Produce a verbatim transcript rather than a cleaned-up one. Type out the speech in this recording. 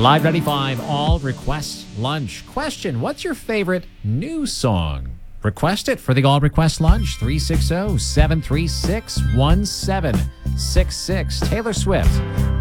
Live ninety-five All Request Lunch. Question: what's your favorite new song? Request it for the All Request Lunch. three six zero, seven three six, one seven six six. Taylor Swift